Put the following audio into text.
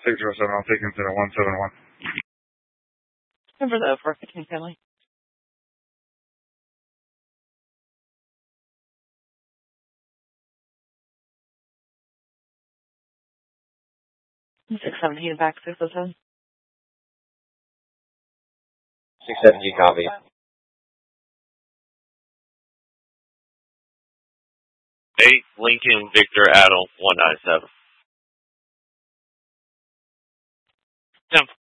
607, I'll take him to the 171. And for the 415 family. 617 back 607. 617 copy. 8 Lincoln Victor Adel 197. 10